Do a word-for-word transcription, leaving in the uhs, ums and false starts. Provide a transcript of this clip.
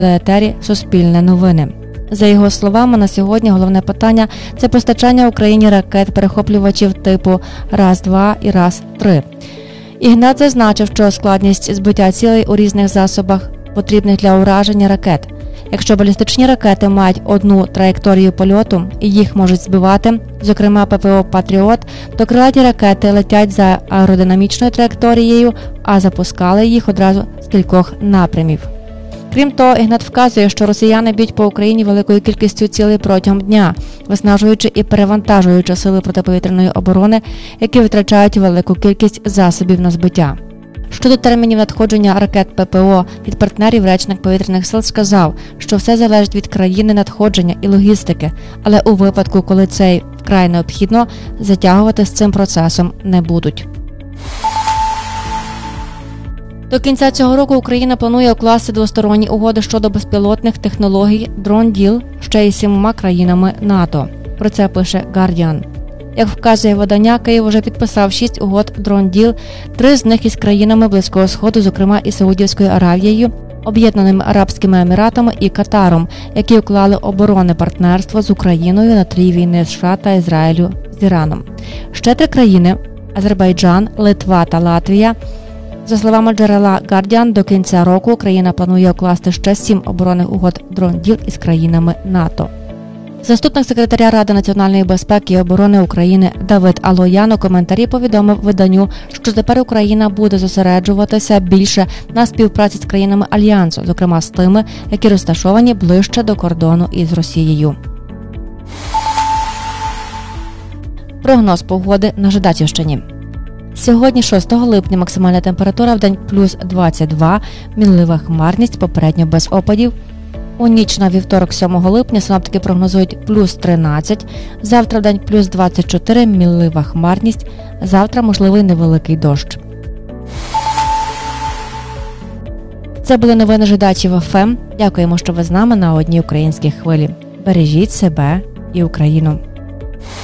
етері Суспільне новини. За його словами, на сьогодні головне питання – це постачання Україні ракет-перехоплювачів типу раз два і раз три. Ігнат зазначив, що складність збиття цілей у різних засобах, потрібних для ураження ракет. Якщо балістичні ракети мають одну траєкторію польоту і їх можуть збивати, зокрема ППО «Патріот», то крилаті ракети летять за аеродинамічною траєкторією, а запускали їх одразу з кількох напрямів. Крім того, Ігнат вказує, що росіяни б'ють по Україні великою кількістю цілей протягом дня, виснажуючи і перевантажуючи сили протиповітряної оборони, які витрачають велику кількість засобів на збиття. Щодо термінів надходження ракет ППО від партнерів, речник повітряних сил сказав, що все залежить від країни надходження і логістики, але у випадку, коли це вкрай необхідно, затягувати з цим процесом не будуть. До кінця цього року Україна планує укласти двосторонні угоди щодо безпілотних технологій «Дрон Діл» ще із сімома країнами НАТО. Про це пише Guardian. Як вказує видання, Київ вже підписав шість угод «Дрон Діл», три з них із країнами Близького Сходу, зокрема із Саудівською Аравією, Об'єднаними Арабськими Еміратами і Катаром, які уклали оборонне партнерство з Україною на тлі війни США та Ізраїлю з Іраном. Ще три країни – Азербайджан, Литва та Латвія. За словами джерела Guardian, до кінця року Україна планує укласти ще сім оборонних угод «Дрон Діл» із країнами НАТО. Заступник секретаря Ради національної безпеки і оборони України Давид Алоян у коментарі повідомив виданню, що тепер Україна буде зосереджуватися більше на співпраці з країнами Альянсу, зокрема з тими, які розташовані ближче до кордону із Росією. Прогноз погоди на Жидачівщині. Сьогодні, шостого липня, максимальна температура в день плюс двадцять два, мінлива хмарність, попередньо без опадів. У ніч на вівторок, сьомого липня, синоптики прогнозують плюс тринадцять, завтра в день плюс двадцять чотири, мінлива хмарність, завтра можливий невеликий дощ. Це були новини Жидачів еф ем. Дякуємо, що ви з нами на одній українській хвилі. Бережіть себе і Україну.